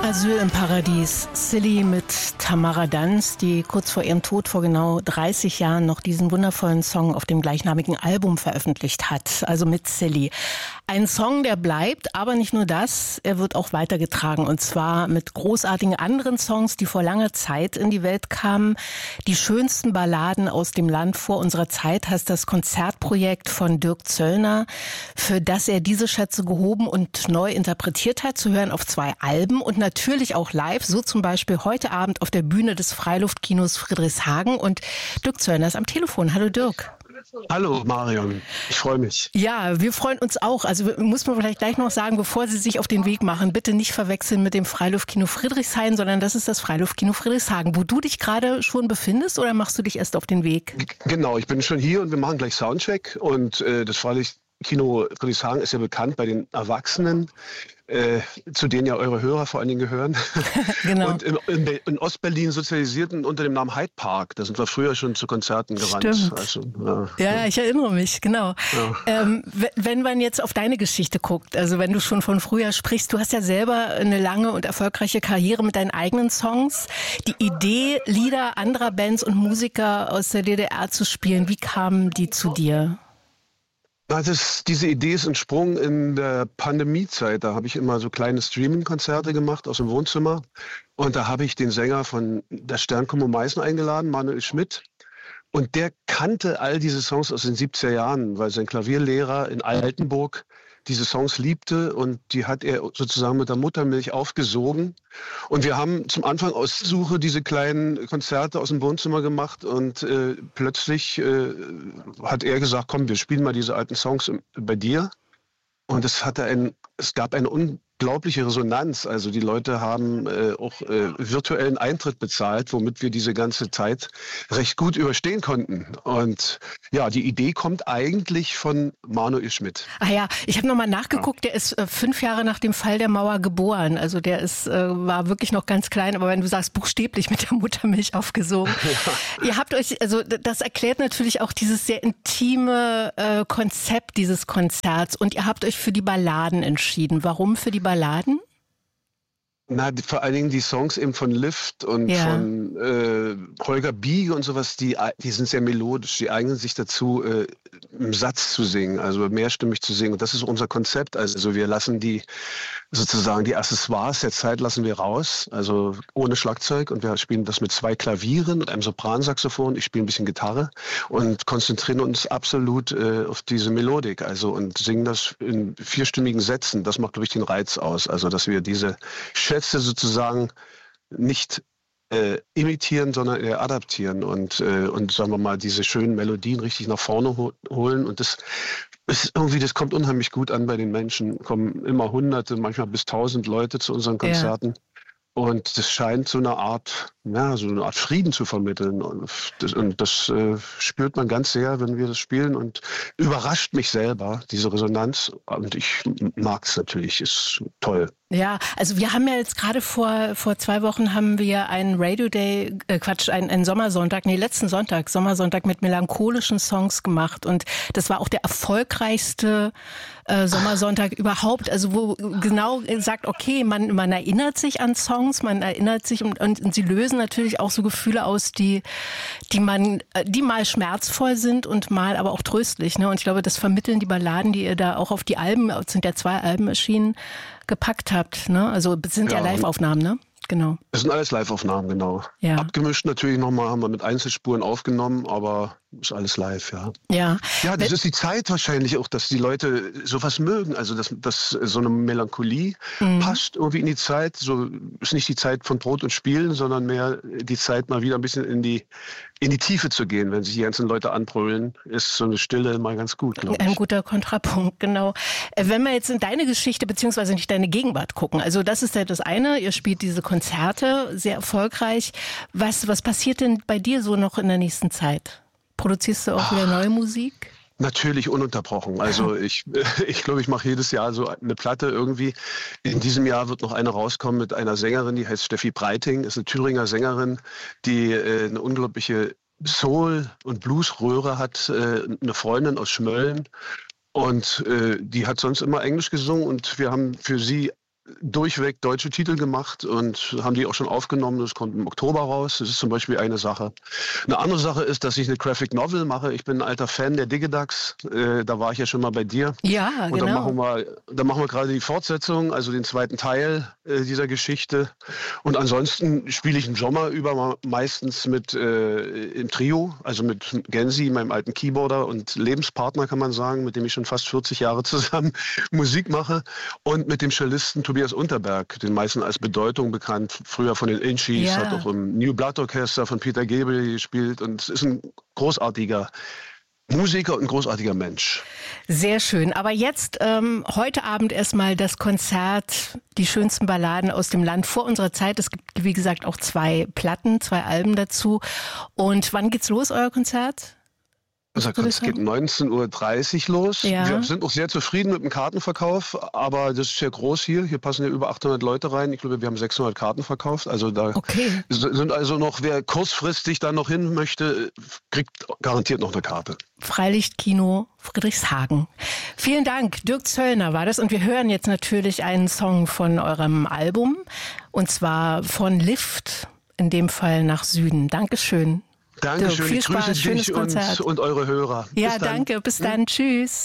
Asyl im Paradies. Silly mit Tamara Danz, die kurz vor ihrem Tod vor genau 30 Jahren noch diesen wundervollen Song auf dem gleichnamigen Album veröffentlicht hat. Also mit Silly. Ein Song, der bleibt, aber nicht nur das, er wird auch weitergetragen. Und zwar mit großartigen anderen Songs, die vor langer Zeit in die Welt kamen. Die schönsten Balladen aus dem Land vor unserer Zeit heißt das Konzertprojekt von Dirk Zöllner, für das er diese Schätze gehoben und neu interpretiert hat, zu hören auf 2 Alben und natürlich auch live, so zum Beispiel heute Abend auf der Bühne des Freiluftkinos Friedrichshagen. Und Dirk Zöllner ist am Telefon. Hallo Dirk. Hallo Marion, ich freue mich. Ja, wir freuen uns auch. Also muss man vielleicht gleich noch sagen, bevor Sie sich auf den Weg machen, bitte nicht verwechseln mit dem Freiluftkino Friedrichshain, sondern das ist das Freiluftkino Friedrichshagen, wo du dich gerade schon befindest, oder machst du dich erst auf den Weg? Genau, ich bin schon hier und wir machen gleich Soundcheck und das Freiluftkino Friedrichshagen ist ja bekannt bei den Erwachsenen, zu denen ja eure Hörer vor allen Dingen gehören. Genau. Und in Ostberlin sozialisierten unter dem Namen Hyde Park. Da sind wir früher schon zu Konzerten gerannt. Stimmt. Also, ja, ich erinnere mich, genau. Ja. Wenn man jetzt auf deine Geschichte guckt, also wenn du schon von früher sprichst, du hast ja selber eine lange und erfolgreiche Karriere mit deinen eigenen Songs. Die Idee, Lieder anderer Bands und Musiker aus der DDR zu spielen, wie kamen die zu dir? Diese Idee ist entsprungen in der Pandemiezeit. Da habe ich immer so kleine Streaming-Konzerte gemacht aus dem Wohnzimmer. Und da habe ich den Sänger von der Sternkombo Meißen eingeladen, Manuel Schmidt. Und der kannte all diese Songs aus den 70er Jahren, weil sein Klavierlehrer in Altenburg diese Songs liebte und die hat er sozusagen mit der Muttermilch aufgesogen. Und wir haben zum Anfang aus Suche diese kleinen Konzerte aus dem Wohnzimmer gemacht und plötzlich hat er gesagt, komm, wir spielen mal diese alten Songs bei dir. Und es gab eine unglaubliche Resonanz. Also die Leute haben auch virtuellen Eintritt bezahlt, womit wir diese ganze Zeit recht gut überstehen konnten. Und ja, die Idee kommt eigentlich von Manuel Schmidt. Ah ja, ich habe nochmal nachgeguckt, der ist 5 Jahre nach dem Fall der Mauer geboren. Also der war wirklich noch ganz klein, aber wenn du sagst, buchstäblich mit der Muttermilch aufgesogen. Ja. Ihr habt euch, also das erklärt natürlich auch dieses sehr intime Konzept dieses Konzerts, und ihr habt euch für die Balladen entschieden. Warum für die Balladen? Vor allen Dingen die Songs eben von Lift und von Holger Biege und sowas, die sind sehr melodisch, die eignen sich dazu, im Satz zu singen, also mehrstimmig zu singen. Und das ist unser Konzept. Also wir lassen die Accessoires der Zeit lassen wir raus, also ohne Schlagzeug, und wir spielen das mit 2 Klavieren und einem Sopransaxophon. Ich spiele ein bisschen Gitarre und konzentrieren uns absolut auf diese Melodik, also, und singen das in 4-stimmigen Sätzen. Das macht, glaube ich, den Reiz aus, also dass wir diese Schätze sozusagen nicht imitieren, sondern eher adaptieren und sagen wir mal, diese schönen Melodien richtig nach vorne holen. Und das kommt unheimlich gut an bei den Menschen. Kommen immer Hunderte, manchmal bis 1000 Leute zu unseren Konzerten. Ja. Und das scheint so eine Art Frieden zu vermitteln. Und das spürt man ganz sehr, wenn wir das spielen, und überrascht mich selber, diese Resonanz. Und ich mag es natürlich, ist toll. Ja, also wir haben ja jetzt gerade vor 2 Wochen haben wir einen einen Sommersonntag, letzten Sonntag, Sommersonntag mit melancholischen Songs gemacht, und das war auch der erfolgreichste Sommersonntag überhaupt, also wo genau sagt, okay, man erinnert sich an Songs, man erinnert sich und sie lösen natürlich auch so Gefühle aus, die mal schmerzvoll sind und mal aber auch tröstlich, ne? Und ich glaube, das vermitteln die Balladen, die ihr da auch auf die Alben, es sind ja 2 Alben erschienen, gepackt habt, ne? Also es sind ja Live-Aufnahmen, ne? Genau. Das sind alles Live-Aufnahmen, genau. Ja. Abgemischt natürlich nochmal, haben wir mit Einzelspuren aufgenommen, aber ist alles live, ja. Ja. Ja, das ist die Zeit wahrscheinlich auch, dass die Leute sowas mögen, also dass so eine Melancholie passt irgendwie in die Zeit. So ist nicht die Zeit von Brot und Spielen, sondern mehr die Zeit, mal wieder ein bisschen in die Tiefe zu gehen. Wenn sich die ganzen Leute anbrüllen, ist so eine Stille mal ganz gut, glaube ich. Ein guter Kontrapunkt, genau. Wenn wir jetzt in deine Geschichte beziehungsweise nicht deine Gegenwart gucken, also das ist ja das eine, ihr spielt diese Konzerte, sehr erfolgreich. Was passiert denn bei dir so noch in der nächsten Zeit? Produzierst du auch wieder neue Musik? Natürlich ununterbrochen. Also ich glaube, ich mache jedes Jahr so eine Platte irgendwie. In diesem Jahr wird noch eine rauskommen mit einer Sängerin, die heißt Steffi Breiting, ist eine Thüringer Sängerin, die eine unglaubliche Soul- und Bluesröhre hat, eine Freundin aus Schmölln. Und die hat sonst immer Englisch gesungen, und wir haben für sie durchweg deutsche Titel gemacht und haben die auch schon aufgenommen. Das kommt im Oktober raus. Das ist zum Beispiel eine Sache. Eine andere Sache ist, dass ich eine Graphic Novel mache. Ich bin ein alter Fan der Digidax. Da war ich ja schon mal bei dir. Ja, und genau. Dann machen wir gerade die Fortsetzung, also den zweiten Teil dieser Geschichte. Und ansonsten spiele ich im Sommer über meistens im Trio, also mit Gensi, meinem alten Keyboarder und Lebenspartner, kann man sagen, mit dem ich schon fast 40 Jahre zusammen Musik mache. Und mit dem Cellisten Tobias Unterberg, den meisten als Bedeutung bekannt, früher von den Inchis, hat auch im New Blood Orchester von Peter Gabriel gespielt und ist ein großartiger Musiker und ein großartiger Mensch. Sehr schön. Aber jetzt heute Abend erstmal das Konzert, die schönsten Balladen aus dem Land vor unserer Zeit. Es gibt, wie gesagt, auch 2 Platten, 2 Alben dazu. Und wann geht's los, euer Konzert? Es geht 19:30 Uhr los. Ja. Wir sind auch sehr zufrieden mit dem Kartenverkauf, aber das ist ja groß hier. Hier passen ja über 800 Leute rein. Ich glaube, wir haben 600 Karten verkauft. Also da sind also noch, wer kurzfristig da noch hin möchte, kriegt garantiert noch eine Karte. Freilichtkino Friedrichshagen. Vielen Dank. Dirk Zöllner war das. Und wir hören jetzt natürlich einen Song von eurem Album. Und zwar von Lift, in dem Fall nach Süden. Dankeschön. Dankeschön, Dirk, viel ich grüße Spaß, schönes dich Konzert. und eure Hörer. Ja, danke, bis dann, tschüss.